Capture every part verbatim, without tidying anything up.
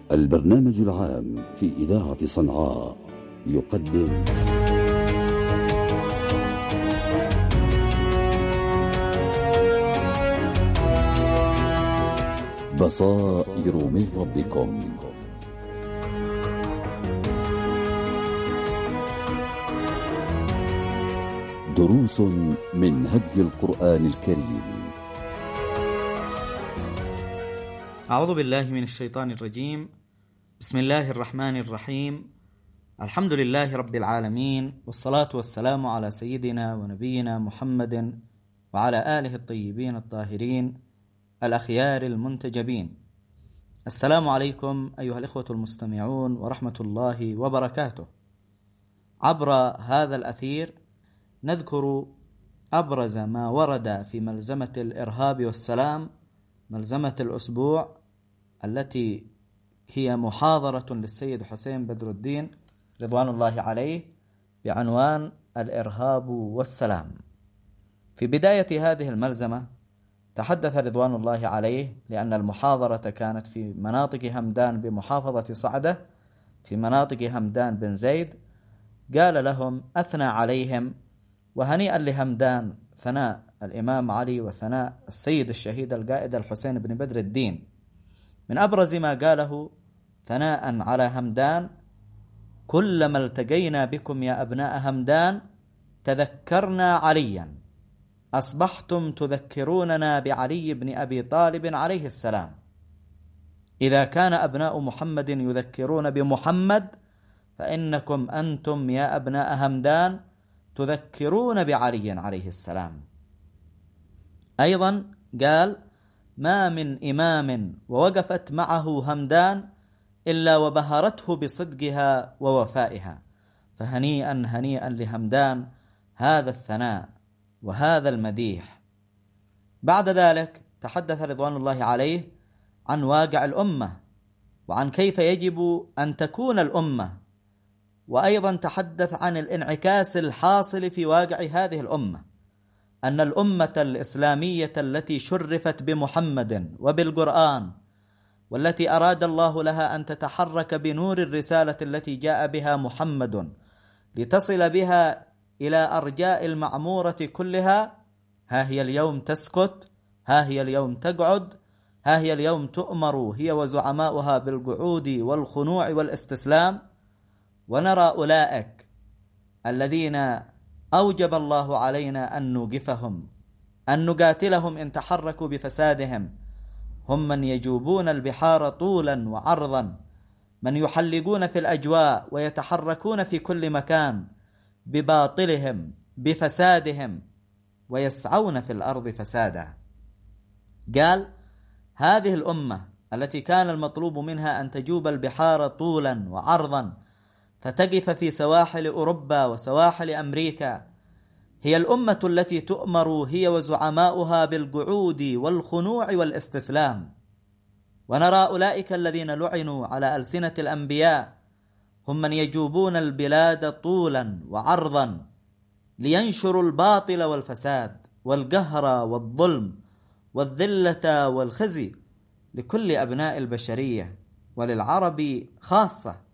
البرنامج العام في إذاعة صنعاء يقدم بصائر من ربكم. دروس من هدي القرآن الكريم. أعوذ بالله من الشيطان الرجيم. بسم الله الرحمن الرحيم. الحمد لله رب العالمين، والصلاة والسلام على سيدنا ونبينا محمد وعلى آله الطيبين الطاهرين الأخيار المنتجبين. السلام عليكم أيها الإخوة المستمعون ورحمة الله وبركاته. عبر هذا الأثير نذكر أبرز ما ورد في ملزمة الإرهاب والسلام، ملزمة الأسبوع، التي هي محاضرة للسيد حسين بدر الدين رضوان الله عليه بعنوان الإرهاب والسلام. في بداية هذه الملزمة تحدث رضوان الله عليه، لأن المحاضرة كانت في مناطق همدان بمحافظة صعدة، في مناطق همدان بن زيد، قال لهم أثنى عليهم، وهنيئا لهمدان ثناء الإمام علي وثناء السيد الشهيد القائد الحسين بن بدر الدين. من أبرز ما قاله ثناء على همدان: كلما التقينا بكم يا أبناء همدان تذكرنا عليا، أصبحتم تذكروننا بعلي بن أبي طالب عليه السلام. إذا كان أبناء محمد يذكرون بمحمد، فإنكم أنتم يا أبناء همدان تذكرون بعلي عليه السلام. أيضا قال: ما من إمام ووقفت معه همدان إلا وبهرته بصدقها ووفائها، فهنيئا هنيئا لهمدان هذا الثناء وهذا المديح. بعد ذلك تحدث رضوان الله عليه عن واقع الأمة وعن كيف يجب أن تكون الأمة، وأيضا تحدث عن الانعكاس الحاصل في واقع هذه الأمة، أن الأمة الإسلامية التي شرفت بمحمد وبالقرآن، والتي أراد الله لها أن تتحرك بنور الرسالة التي جاء بها محمد لتصل بها إلى أرجاء المعمورة كلها، ها هي اليوم تسكت، ها هي اليوم تقعد، ها هي اليوم تؤمر هي وزعماؤها بالقعود والخنوع والاستسلام. ونرى أولئك الذين أوجب الله علينا أن نوقفهم، أن نقاتلهم إن تحركوا بفسادهم، هم من يجوبون البحار طولا وعرضا، من يحلقون في الأجواء ويتحركون في كل مكان بباطلهم بفسادهم، ويسعون في الأرض فسادا. قال: هذه الأمة التي كان المطلوب منها أن تجوب البحار طولا وعرضا فتقف في سواحل أوروبا وسواحل أمريكا، هي الأمة التي تؤمر هي وزعماؤها بالقعود والخنوع والاستسلام. ونرى أولئك الذين لعنوا على ألسنة الأنبياء هم من يجوبون البلاد طولا وعرضا لينشروا الباطل والفساد والقهر والظلم والذلة والخزي لكل أبناء البشرية وللعرب خاصة.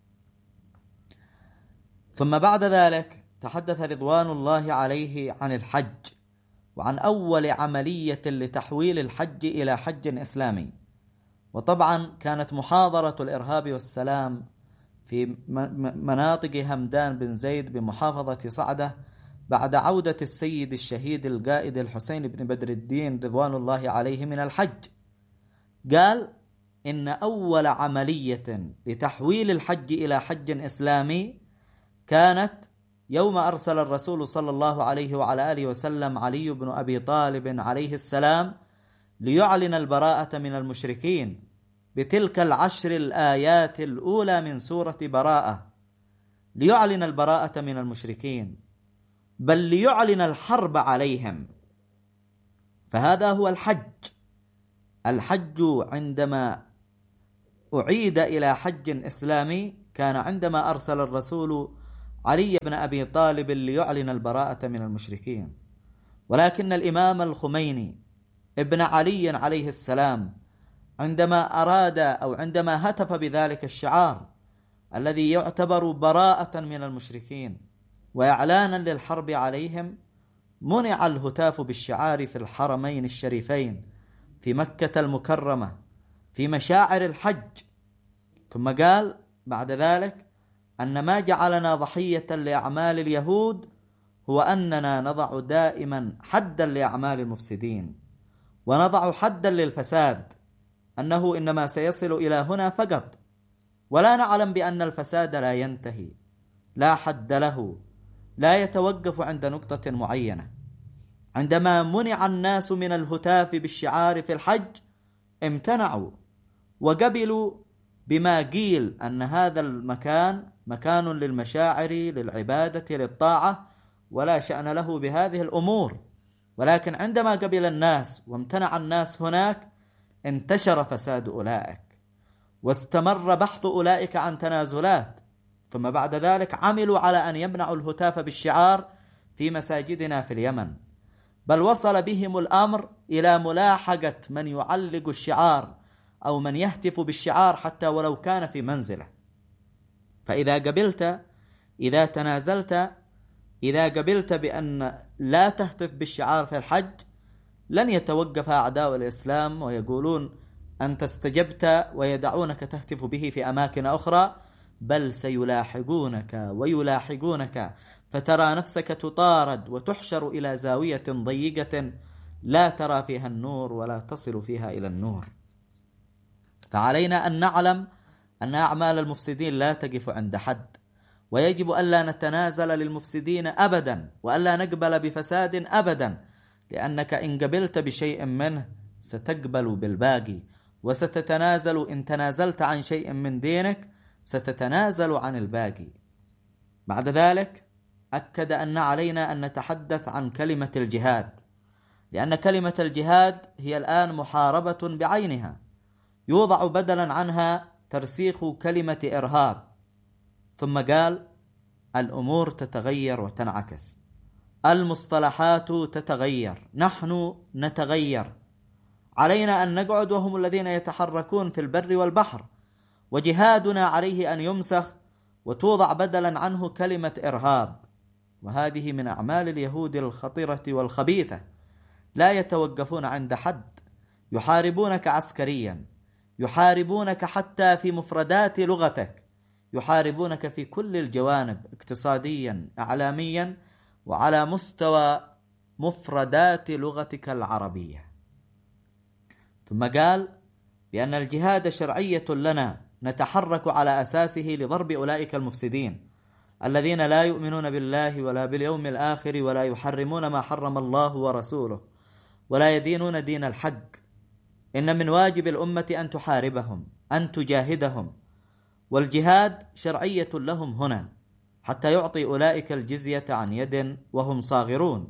ثم بعد ذلك تحدث رضوان الله عليه عن الحج، وعن أول عملية لتحويل الحج إلى حج إسلامي. وطبعا كانت محاضرة الإرهاب والسلام في مناطق همدان بن زيد بمحافظة صعدة بعد عودة السيد الشهيد القائد الحسين بن بدر الدين رضوان الله عليه من الحج. قال: إن أول عملية لتحويل الحج إلى حج إسلامي كانت يوم أرسل الرسول صلى الله عليه وعلى آله وسلم علي بن أبي طالب عليه السلام ليعلن البراءة من المشركين بتلك العشر الآيات الأولى من سورة براءة، ليعلن البراءة من المشركين، بل ليعلن الحرب عليهم. فهذا هو الحج. الحج عندما أعيد إلى حج إسلامي كان عندما أرسل الرسول علي بن أبي طالب ليعلن البراءة من المشركين. ولكن الإمام الخميني ابن علي عليه السلام عندما أراد أو عندما هتف بذلك الشعار الذي يعتبر براءة من المشركين وإعلانا للحرب عليهم، منع الهتاف بالشعار في الحرمين الشريفين في مكة المكرمة في مشاعر الحج. ثم قال بعد ذلك أن ما جعلنا ضحية لأعمال اليهود هو أننا نضع دائما حدا لأعمال المفسدين، ونضع حدا للفساد، أنه إنما سيصل إلى هنا فقط، ولا نعلم بأن الفساد لا ينتهي، لا حد له، لا يتوقف عند نقطة معينة. عندما منع الناس من الهتاف بالشعار في الحج امتنعوا وقبلوا بما قيل أن هذا المكان مكان للمشاعر، للعبادة، للطاعة، ولا شأن له بهذه الأمور. ولكن عندما قبل الناس وامتنع الناس هناك انتشر فساد أولئك، واستمر بحث أولئك عن تنازلات، ثم بعد ذلك عملوا على أن يمنعوا الهتاف بالشعار في مساجدنا في اليمن، بل وصل بهم الأمر إلى ملاحقة من يعلق الشعار أو من يهتف بالشعار حتى ولو كان في منزله. فإذا قبلت، إذا تنازلت، إذا قبلت بأن لا تهتف بالشعار في الحج، لن يتوقف أعداء الإسلام ويقولون أنت استجبت ويدعونك تهتف به في أماكن أخرى، بل سيلاحقونك ويلاحقونك، فترى نفسك تطارد وتحشر إلى زاوية ضيقة لا ترى فيها النور ولا تصل فيها إلى النور. فعلينا أن نعلم أن أعمال المفسدين لا تقف عند حد، ويجب ألا نتنازل للمفسدين أبدا، وألا نقبل بفساد أبدا، لأنك إن قبلت بشيء منه ستقبل بالباقي، وستتنازل إن تنازلت عن شيء من دينك ستتنازل عن الباقي. بعد ذلك أكد أن علينا أن نتحدث عن كلمة الجهاد، لأن كلمة الجهاد هي الآن محاربة بعينها، يوضع بدلا عنها ترسيخ كلمة إرهاب. ثم قال الأمور تتغير وتنعكس، المصطلحات تتغير، نحن نتغير، علينا أن نقعد وهم الذين يتحركون في البر والبحر، وجهادنا عليه أن يمسخ وتوضع بدلا عنه كلمة إرهاب. وهذه من أعمال اليهود الخطيرة والخبيثة، لا يتوقفون عند حد، يحاربونك عسكريا، يحاربونك حتى في مفردات لغتك، يحاربونك في كل الجوانب، اقتصاديا، إعلاميا، وعلى مستوى مفردات لغتك العربية. ثم قال بأن الجهاد شرعية لنا نتحرك على أساسه لضرب أولئك المفسدين الذين لا يؤمنون بالله ولا باليوم الآخر، ولا يحرمون ما حرم الله ورسوله، ولا يدينون دين الحق. إن من واجب الأمة أن تحاربهم، أن تجاهدهم، والجهاد شرعية لهم هنا حتى يعطي أولئك الجزية عن يد وهم صاغرون.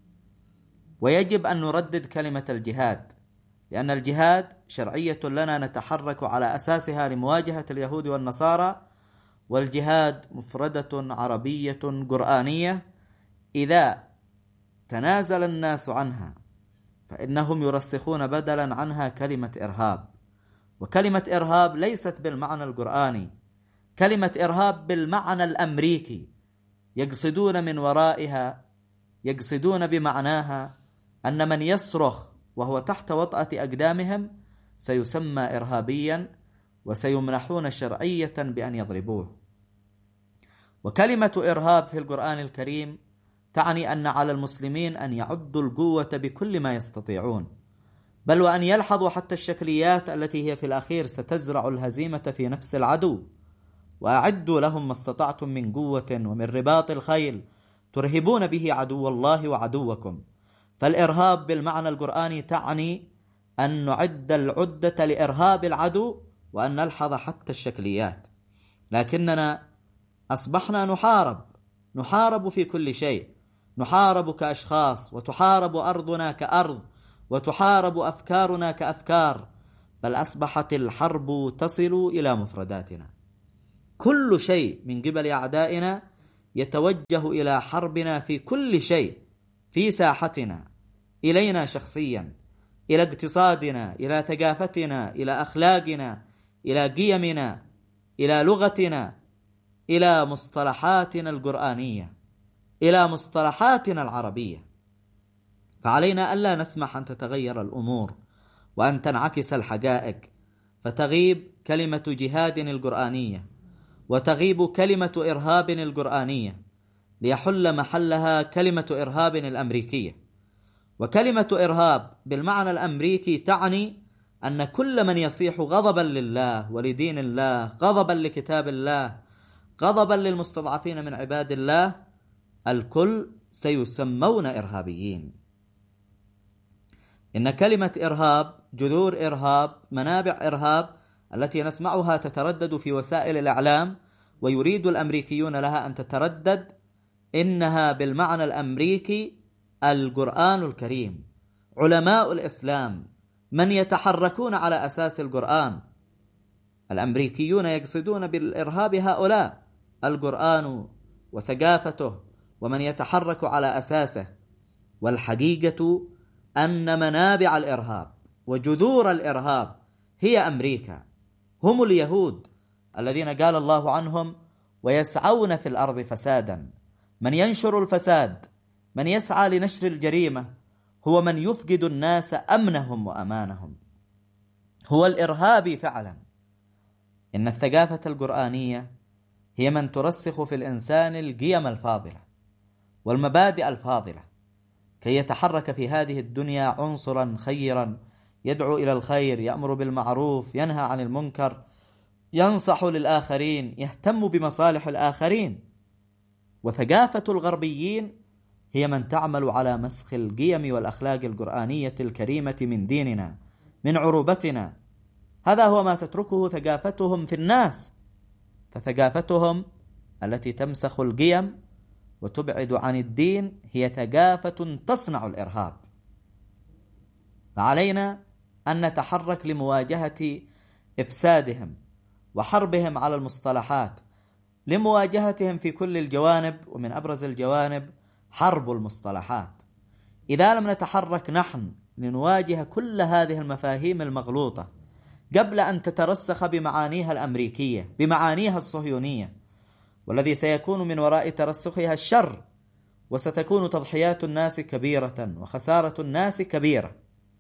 ويجب أن نردد كلمة الجهاد، لأن الجهاد شرعية لنا نتحرك على أساسها لمواجهة اليهود والنصارى، والجهاد مفردة عربية قرآنية. إذا تنازل الناس عنها فإنهم يرسخون بدلا عنها كلمة إرهاب، وكلمة إرهاب ليست بالمعنى القرآني، كلمة إرهاب بالمعنى الأمريكي، يقصدون من ورائها، يقصدون بمعناها أن من يصرخ وهو تحت وطأة أقدامهم سيسمى إرهابيا، وسيمنحون شرعية بأن يضربوه. وكلمة إرهاب في القرآن الكريم تعني أن على المسلمين أن يعدوا القوة بكل ما يستطيعون، بل وأن يلحظوا حتى الشكليات التي هي في الأخير ستزرع الهزيمة في نفس العدو. وأعدوا لهم ما استطعتم من قوة ومن رباط الخيل ترهبون به عدو الله وعدوكم. فالإرهاب بالمعنى القرآني تعني أن نعد العدة لإرهاب العدو، وأن نلحظ حتى الشكليات. لكننا أصبحنا نحارب، نحارب في كل شيء، نحارب كأشخاص، وتحارب أرضنا كأرض، وتحارب أفكارنا كأفكار، بل أصبحت الحرب تصل إلى مفرداتنا. كل شيء من قبل أعدائنا يتوجه إلى حربنا في كل شيء، في ساحتنا، إلينا شخصيا، إلى اقتصادنا، إلى ثقافتنا، إلى أخلاقنا، إلى قيمنا، إلى لغتنا، إلى مصطلحاتنا القرآنية، إلى مصطلحاتنا العربية. فعلينا ألا نسمح أن تتغير الأمور وأن تنعكس الحقائق، فتغيب كلمة جهاد القرآنية وتغيب كلمة إرهاب القرآنية ليحل محلها كلمة إرهاب الأمريكية. وكلمة إرهاب بالمعنى الأمريكي تعني أن كل من يصيح غضبا لله ولدين الله، غضبا لكتاب الله، غضبا للمستضعفين من عباد الله، الكل سيسمون إرهابيين. إن كلمة إرهاب، جذور إرهاب، منابع إرهاب التي نسمعها تتردد في وسائل الإعلام ويريد الأمريكيون لها أن تتردد، إنها بالمعنى الأمريكي القرآن الكريم، علماء الإسلام، من يتحركون على أساس القرآن. الأمريكيون يقصدون بالإرهاب هؤلاء، القرآن وثقافته ومن يتحرك على أساسه. والحقيقة أن منابع الإرهاب وجذور الإرهاب هي أمريكا، هم اليهود الذين قال الله عنهم ويسعون في الأرض فسادا. من ينشر الفساد، من يسعى لنشر الجريمة، هو من يفقد الناس أمنهم وأمانهم، هو الإرهابي فعلا. إن الثقافة القرآنية هي من ترسخ في الإنسان القيم الفاضلة والمبادئ الفاضلة كي يتحرك في هذه الدنيا عنصرا خيرا، يدعو إلى الخير، يأمر بالمعروف، ينهى عن المنكر، ينصح للآخرين، يهتم بمصالح الآخرين. وثقافة الغربيين هي من تعمل على مسخ القيم والأخلاق القرآنية الكريمة من ديننا، من عروبتنا. هذا هو ما تتركه ثقافتهم في الناس. فثقافتهم التي تمسخ القيم وتبعد عن الدين هي ثقافة تصنع الإرهاب. فعلينا أن نتحرك لمواجهة إفسادهم وحربهم على المصطلحات، لمواجهتهم في كل الجوانب، ومن أبرز الجوانب حرب المصطلحات. إذا لم نتحرك نحن لنواجه كل هذه المفاهيم المغلوطة قبل أن تترسخ بمعانيها الأمريكية، بمعانيها الصهيونية، والذي سيكون من وراء ترسخها الشر، وستكون تضحيات الناس كبيرة وخسارة الناس كبيرة.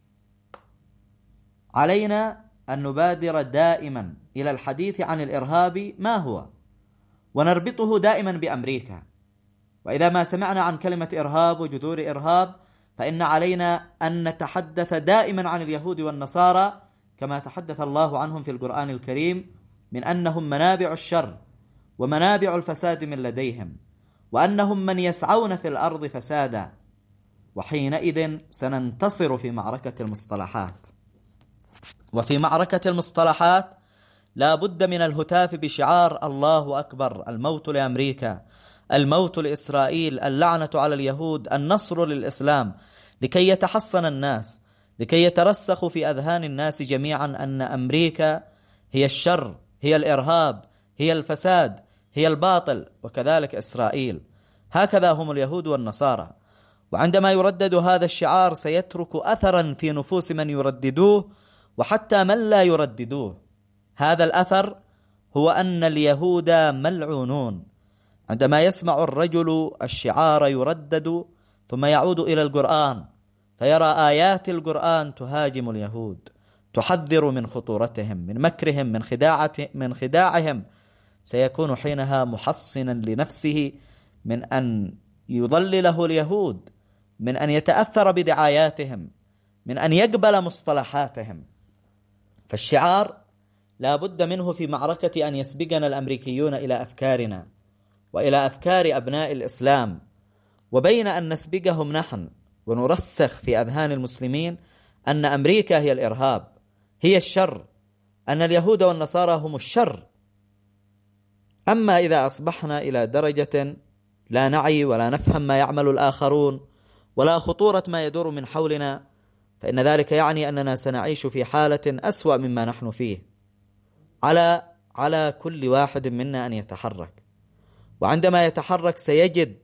علينا أن نبادر دائما إلى الحديث عن الإرهاب ما هو، ونربطه دائما بأمريكا. وإذا ما سمعنا عن كلمة إرهاب وجذور إرهاب، فإن علينا أن نتحدث دائما عن اليهود والنصارى كما تحدث الله عنهم في القرآن الكريم، من أنهم منابع الشر ومنابع الفساد من لديهم، وأنهم من يسعون في الأرض فسادا. وحينئذ سننتصر في معركة المصطلحات. وفي معركة المصطلحات لا بد من الهتاف بشعار الله أكبر، الموت لأمريكا، الموت لإسرائيل، اللعنة على اليهود، النصر للإسلام، لكي يتحصن الناس، لكي يترسخ في أذهان الناس جميعا أن أمريكا هي الشر، هي الإرهاب، هي الفساد، هي الباطل، وكذلك إسرائيل. هكذا هم اليهود والنصارى. وعندما يردد هذا الشعار سيترك أثرا في نفوس من يرددوه وحتى من لا يرددوه. هذا الأثر هو أن اليهود ملعونون. عندما يسمع الرجل الشعار يردد ثم يعود إلى القرآن فيرى آيات القرآن تهاجم اليهود، تحذر من خطورتهم، من مكرهم، من خداعة من خداعهم، سيكون حينها محصنا لنفسه من أن يضلله اليهود، من أن يتأثر بدعاياتهم، من أن يقبل مصطلحاتهم. فالشعار لا بد منه في معركة أن يسبقنا الأمريكيون إلى أفكارنا وإلى أفكار أبناء الإسلام، وبين أن نسبقهم نحن ونرسخ في أذهان المسلمين أن أمريكا هي الإرهاب، هي الشر، أن اليهود والنصارى هم الشر. أما إذا أصبحنا إلى درجة لا نعي ولا نفهم ما يعمل الآخرون ولا خطورة ما يدور من حولنا، فإن ذلك يعني أننا سنعيش في حالة أسوأ مما نحن فيه. على على كل واحد منا أن يتحرك، وعندما يتحرك سيجد